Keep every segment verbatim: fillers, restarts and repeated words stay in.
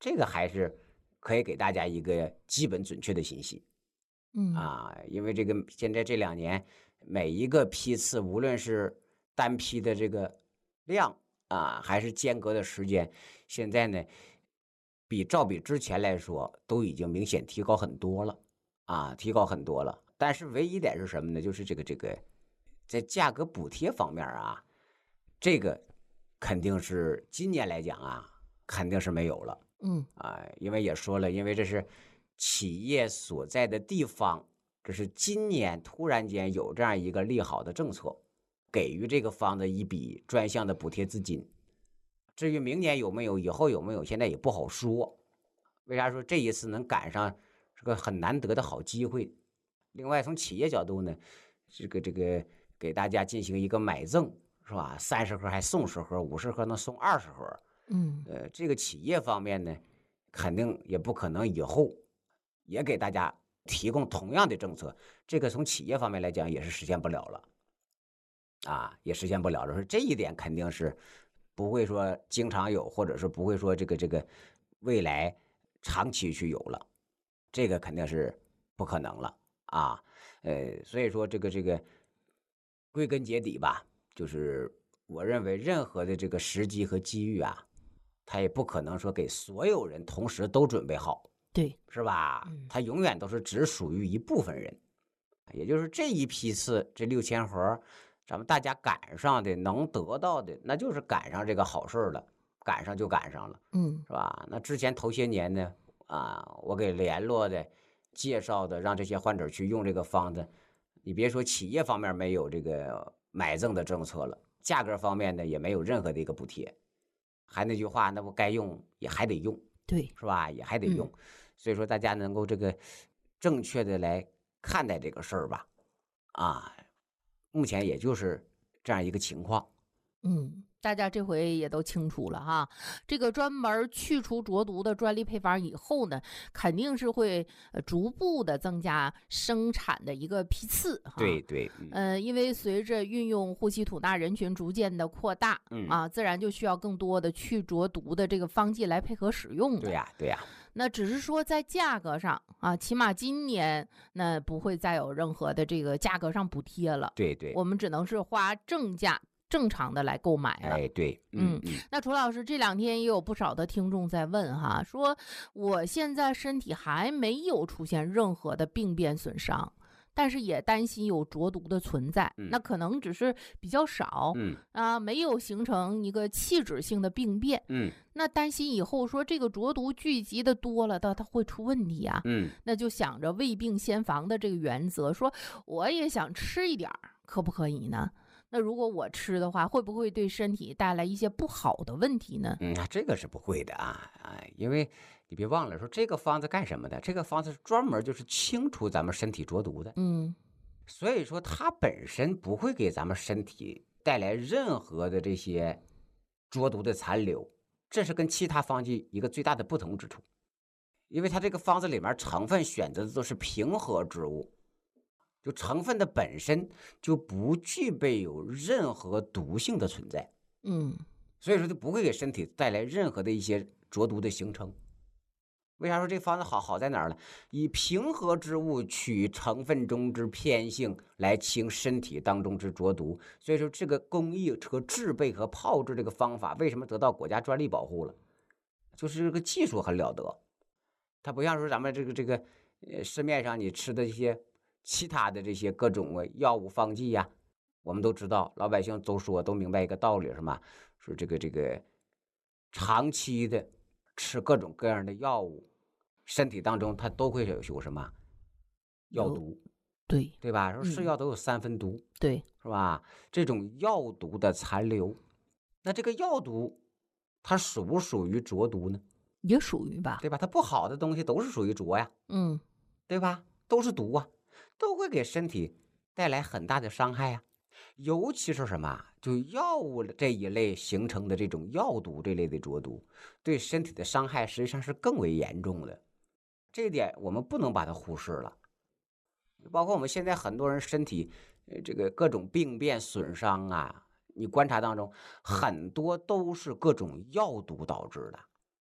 这个还是可以给大家一个基本准确的信息嗯啊，因为这个现在这两年每一个批次，无论是单批的这个量啊，还是间隔的时间，现在呢，比照比之前来说，都已经明显提高很多了啊，提高很多了。但是唯一一点是什么呢？就是这个这个在价格补贴方面啊，这个肯定是今年来讲啊，肯定是没有了。 嗯啊，因为也说了，因为这是企业所在的地方，这是今年突然间有这样一个利好的政策，给予这个方的一笔专项的补贴资金。至于明年有没有，以后有没有，现在也不好说。为啥说这一次能赶上是个很难得的好机会？另外，从企业角度呢，这个这个给大家进行一个买赠，是吧？三十盒还送十盒，五十盒能送二十盒。 嗯呃，这个企业方面呢，肯定也不可能以后也给大家提供同样的政策，这个从企业方面来讲也是实现不了了啊，也实现不了了。说这一点肯定是不会说经常有，或者是不会说这个这个未来长期去有了，这个肯定是不可能了啊。呃，所以说这个这个归根结底吧，就是我认为任何的这个时机和机遇啊，他也不可能说给所有人同时都准备好， 对， 是吧？ 嗯他永远都是只属于一部分人，也就是这一批次这六千盒，咱们大家赶上的能得到的，那就是赶上这个好事儿了，赶上就赶上了， 嗯是吧？那之前头些年呢，啊，我给联络的、介绍的，让这些患者去用这个方子，你别说企业方面没有这个买赠的政策了，价格方面呢也没有任何的一个补贴。还那句话，那不该用也还得用， 对， 是吧？也还得嗯。 用，所以说大家能够这个正确的来看待这个事儿吧，啊，目前也就是这样一个情况。 嗯，大家这回也都清楚了哈。这个专门去除浊毒的专利配方以后呢，肯定是会呃逐步的增加生产的一个批次哈。 对对，嗯呃，因为随着运用呼吸吐纳人群逐渐的扩大嗯， 啊，自然就需要更多的去浊毒的这个方剂来配合使用对了。 呀对呀， 那只是说在价格上啊，起码今年那不会再有任何的这个价格上补贴了， 对对， 我们只能是花正价正常的来购买了。 哎对， 嗯嗯嗯那楚老师这两天也有不少的听众在问哈，说我现在身体还没有出现任何的病变损伤，但是也担心有浊毒的存在， 嗯那可能只是比较少嗯啊，没有形成一个器质性的病变。 嗯那担心以后说这个浊毒聚集的多了，它它会出问题啊。 嗯， 那就想着未病先防的这个原则，说我也想吃一点儿，可不可以呢？那如果我吃的话，会不会对身体带来一些不好的问题呢？ 嗯，那这个是不会的啊，啊，因为你别忘了说这个方子干什么的？这个方子是专门就是清除咱们身体浊毒的。 嗯所以说它本身不会给咱们身体带来任何的这些浊毒的残留，这是跟其他方剂一个最大的不同之处。因为它这个方子里面成分选择的都是平和之物，就成分的本身就不具备有任何毒性的存在， 嗯所以说就不会给身体带来任何的一些浊毒的形成。为啥说这方子好？好在哪儿呢？以平和之物取成分中之偏性，来清身体当中之浊毒。所以说，这个工艺和制备和炮制这个方法，为什么得到国家专利保护了？就是这个技术很了得。它不像说咱们这个这个呃市面上你吃的一些其他的这些各种啊药物方剂呀、我们都知道，老百姓都说都明白一个道理是吗？说这个这个长期的吃各种各样的药物，身体当中它都会有有什么药有毒， 对对吧？说是嗯药都有三分毒， 对， 是吧？这种药毒的残留，那这个药毒它属不属于浊毒呢？ 也属于吧。 对吧？它不好的东西都是属于浊呀， 嗯对吧？都是毒啊，都会给身体带来很大的伤害呀。尤其是什么，就药物这一类形成的这种药毒这类的浊毒，对身体的伤害实际上是更为严重的。这一点我们不能把它忽视了。包括我们现在很多人身体，呃，这个各种病变损伤啊，你观察当中很多都是各种药毒导致的。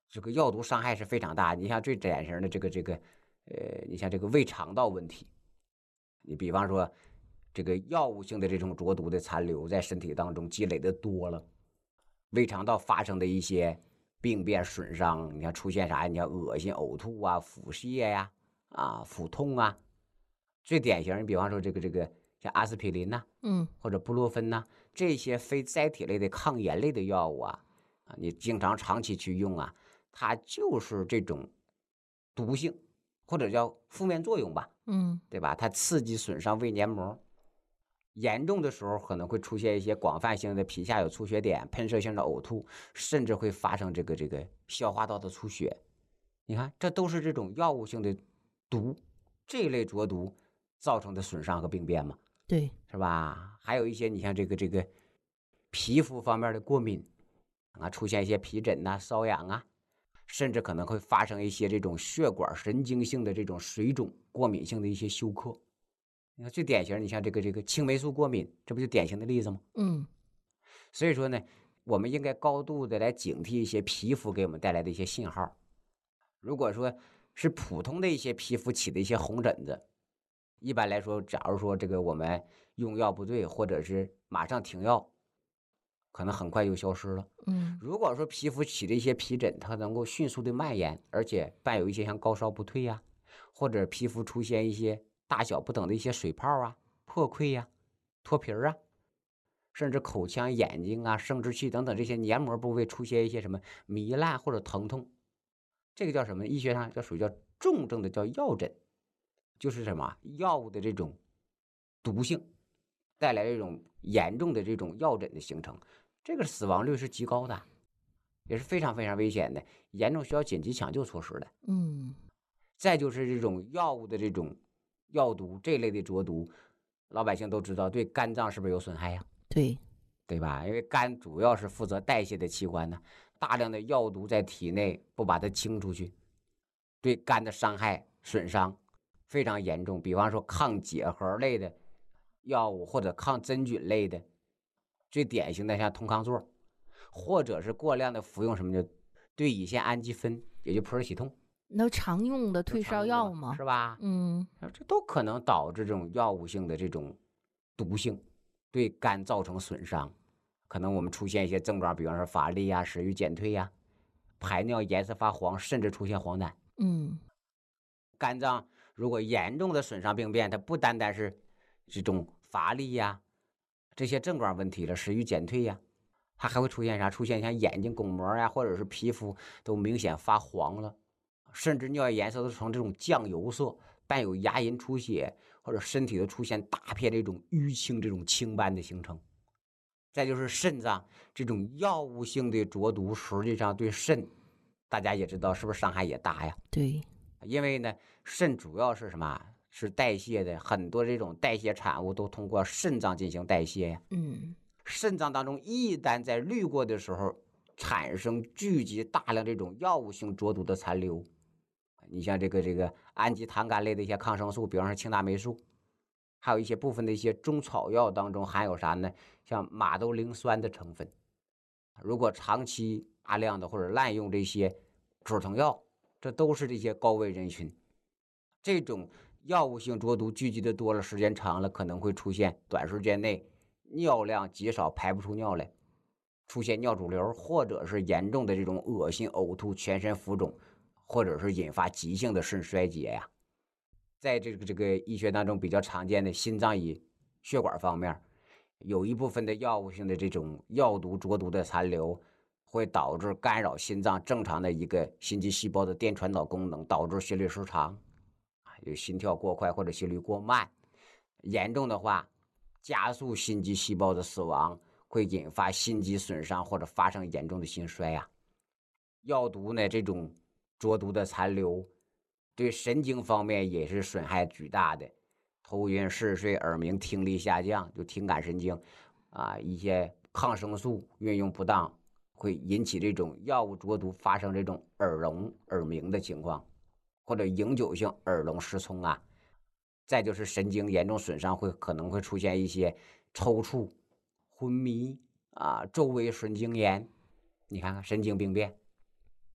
这个药毒伤害是非常大。你像最典型的这个这个，呃，你像这个胃肠道问题，你比方说这个药物性的这种浊毒的残留在身体当中积累的多了，胃肠道发生的一些病变损伤，你看出现啥呀？你看恶心、呕吐啊、腹泻呀、啊、腹痛啊。最典型，你比方说这个这个像阿司匹林呐、 嗯或者布洛芬呐、这些非甾体类的抗炎类的药物啊，啊，你经常长期去用啊，它就是这种毒性或者叫负面作用吧， 嗯对吧？它刺激损伤胃黏膜，严重的时候可能会出现一些广泛性的皮下有出血点、喷射性的呕吐，甚至会发生这个这个消化道的出血。你看，这都是这种药物性的毒，这一类浊毒造成的损伤和病变嘛， 对， 是吧？还有一些你像这个这个皮肤方面的过敏啊，出现一些皮疹呐、瘙痒啊，甚至可能会发生一些这种血管神经性的这种水肿、过敏性的一些休克。你看最典型，你像这个这个青霉素过敏，这不就典型的例子吗？ 嗯所以说呢，我们应该高度的来警惕一些皮肤给我们带来的一些信号。如果说是普通的一些皮肤起的一些红疹子，一般来说，假如说这个我们用药不对，或者是马上停药，可能很快就消失了。 嗯如果说皮肤起的一些皮疹，它能够迅速的蔓延，而且伴有一些像高烧不退呀、或者皮肤出现一些大小不等的一些水泡啊、破溃呀、脱皮儿啊，甚至口腔、眼睛啊、生殖器等等这些黏膜部位出现一些什么糜烂或者疼痛，这个叫什么？医学上叫属于叫重症的叫药疹，就是什么药物的这种毒性带来这种严重的这种药疹的形成，这个死亡率是极高的，也是非常非常危险的，严重需要紧急抢救措施的。 嗯再就是这种药物的这种药毒这类的浊毒，老百姓都知道对肝脏是不是有损害呀？ 对， 对吧？因为肝主要是负责代谢的器官呢，大量的药毒在体内不把它清出去，对肝的伤害损伤非常严重。比方说抗结核类的药物或者抗真菌类的，最典型的像通抗唑，或者是过量的服用什么的对乙酰氨基酚，也就普尔喜痛， 那常用的都退烧常用的嘛药吗？ 是吧？ 嗯这都可能导致这种药物性的这种毒性对肝造成损伤，可能我们出现一些症状，比方说乏力呀、食欲减退呀、排尿颜色发黄，甚至出现黄疸。 嗯肝脏如果严重的损伤病变，它不单单是这种乏力呀这些症状问题了，食欲减退呀，它还会出现啥？出现像眼睛巩膜呀，或者是皮肤都明显发黄了，甚至尿液颜色都成这种酱油色，伴有牙龈出血，或者身体都出现大片这种淤青这种青斑的形成。再就是肾脏这种药物性的浊毒，实际上对肾，大家也知道是不是伤害也大呀？ 对， 因为呢，肾主要是什么？是代谢的，很多这种代谢产物都通过肾脏进行代谢呀。 嗯肾脏当中一旦在滤过的时候，产生聚集大量这种药物性浊毒的残留。你像这个这个氨基糖苷类的一些抗生素，比方说青大霉素，还有一些部分的一些中草药当中含有啥呢？像马兜铃酸的成分。如果长期大量的或者滥用这些止疼药，这都是这些高危人群。这种药物性浊毒聚集的多了，时间长了，可能会出现短时间内尿量极少，排不出尿来，出现尿肿瘤，或者是严重的这种恶心、呕吐、全身浮肿，或者是引发急性的肾衰竭呀。在这个这个医学当中比较常见的心脏与血管方面，有一部分的药物性的这种药毒浊毒的残留，会导致干扰心脏正常的一个心肌细胞的电传导功能，导致心律失常，有心跳过快或者心率过慢，严重的话加速心肌细胞的死亡，会引发心肌损伤或者发生严重的心衰呀。药毒呢，这种浊毒的残留对神经方面也是损害巨大的，头晕嗜睡、耳鸣、听力下降，就听感神经啊，一些抗生素运用不当，会引起这种药物浊毒发生这种耳聋、耳鸣的情况，或者永久性耳聋失聪啊。再就是神经严重损伤，会可能会出现一些抽搐、昏迷啊、周围神经炎，你看看神经病变。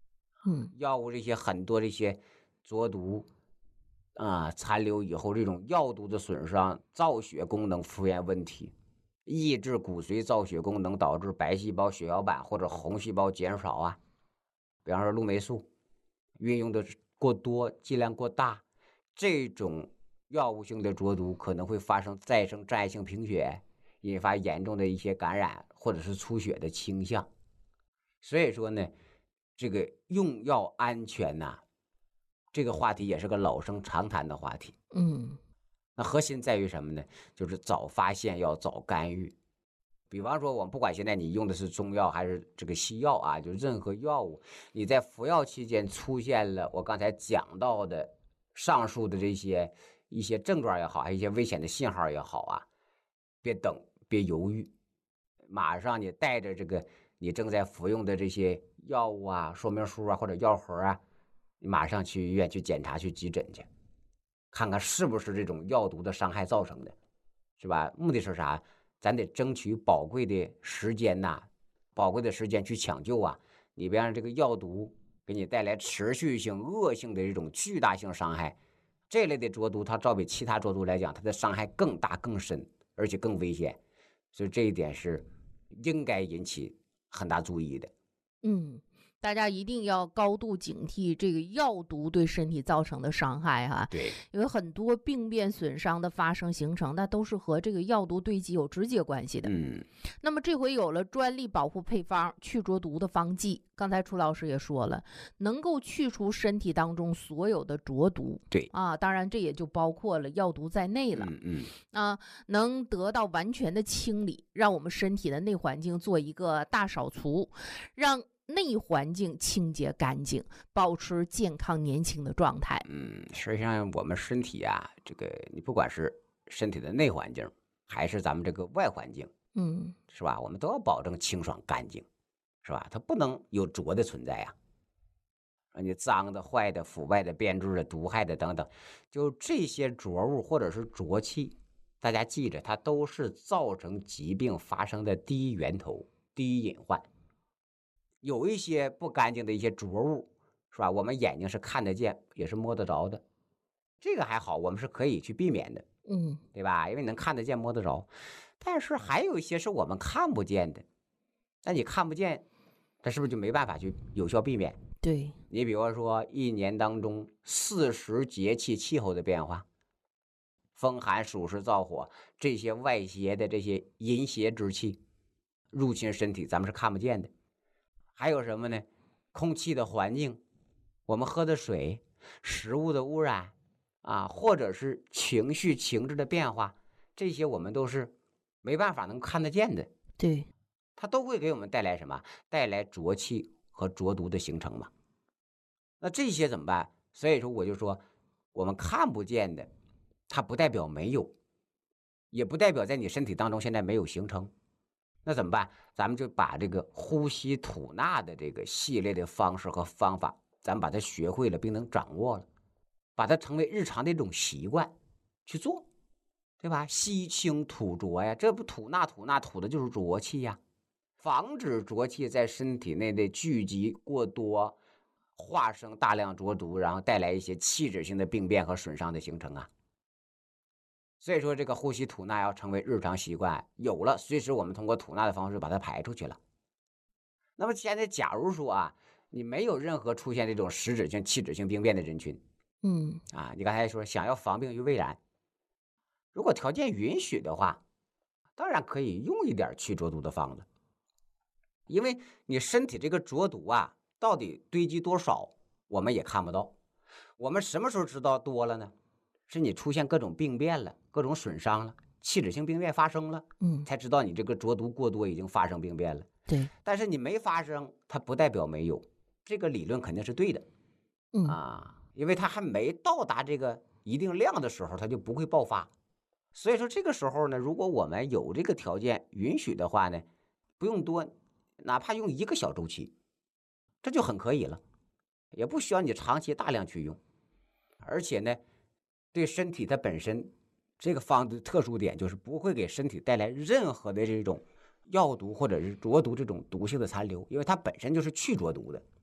嗯药物这些很多这些浊毒啊残留以后，这种药毒的损伤，造血功能出现问题，抑制骨髓造血功能，导致白细胞血小板或者红细胞减少啊。比方说氯霉素运用的过多，剂量过大，这种药物性的浊毒可能会发生再生障碍性贫血，引发严重的一些感染或者是出血的倾向。所以说呢，这个用药安全呐、啊，这个话题也是个老生常谈的话题。 嗯那核心在于什么呢？就是早发现要早干预。比方说，我们不管现在你用的是中药还是这个西药啊，就任何药物，你在服药期间出现了我刚才讲到的上述的这些一些症状也好，还有一些危险的信号也好啊，别等，别犹豫，马上你带着这个你正在服用的这些药物啊、说明书啊或者药盒啊，你马上去医院去检查、去急诊去，看看是不是这种药毒的伤害造成的，是吧？目的是啥？咱得争取宝贵的时间呐、啊，宝贵的时间去抢救啊！你别让这个药毒给你带来持续性、恶性的这种巨大性伤害。这类的浊毒，它照比其他浊毒来讲，它的伤害更大、更深，而且更危险。所以这一点是应该引起很大注意的。 嗯。大家一定要高度警惕这个药毒对身体造成的伤害哈， 对， 因为很多病变损伤的发生形成，那都是和这个药毒堆积有直接关系的。 嗯， 那么这回有了专利保护配方去浊毒的方剂，刚才楚老师也说了，能够去除身体当中所有的浊毒。 对啊，当然这也就包括了药毒在内了。 嗯嗯， 啊，能得到完全的清理，让我们身体的内环境做一个大扫除，让内环境清洁干净，保持健康年轻的状态。 嗯，实际上我们身体啊，这个你不管是身体的内环境，还是咱们这个外环境， 嗯， 是吧？我们都要保证清爽干净，是吧？它不能有浊的存在呀、啊，你脏的、坏的、腐败的、变质的、毒害的等等，就这些浊物或者是浊气，大家记着，它都是造成疾病发生的第一源头、第一隐患。有一些不干净的一些浊物，是吧？我们眼睛是看得见，也是摸得着的，这个还好，我们是可以去避免的， 嗯， 对吧？因为能看得见、摸得着。但是还有一些是我们看不见的，那你看不见，它是不是就没办法去有效避免？ 对， 你比如说一年当中四时节气气候的变化，风寒暑湿燥火，这些外邪的这些淫邪之气入侵身体，咱们是看不见的。还有什么呢？空气的环境，我们喝的水，食物的污染啊，或者是情绪情志的变化，这些我们都是没办法能看得见的。 对， 它都会给我们带来什么？带来浊气和浊毒的形成嘛。那这些怎么办？所以说我就说，我们看不见的，它不代表没有，也不代表在你身体当中现在没有形成。那怎么办？咱们就把这个呼吸吐纳的这个系列的方式和方法，咱们把它学会了，并能掌握了，把它成为日常的一种习惯去做，对吧？吸清吐浊呀，这不吐纳吐纳吐的就是浊气呀，防止浊气在身体内的聚集过多，化生大量浊毒，然后带来一些器质性的病变和损伤的形成啊。所以说这个呼吸吐纳要成为日常习惯，有了随时我们通过吐纳的方式把它排出去了。那么现在假如说啊，你没有任何出现这种实质性器质性病变的人群， 嗯啊，你刚才说想要防病于未然，如果条件允许的话，当然可以用一点去浊毒的方子，因为你身体这个浊毒啊，到底堆积多少我们也看不到，我们什么时候知道多了呢？是你出现各种病变了，各种损伤了，器质性病变发生了， 嗯， 才知道你这个浊毒过多已经发生病变了。 对， 但是你没发生，它不代表没有，这个理论肯定是对的。 嗯啊，因为它还没到达这个一定量的时候，它就不会爆发。所以说这个时候呢，如果我们有这个条件允许的话呢，不用多，哪怕用一个小周期，这就很可以了，也不需要你长期大量去用。而且呢，对身体它本身这个方的特殊点就是不会给身体带来任何的这种药毒或者是浊毒这种毒性的残留，因为它本身就是去浊毒的。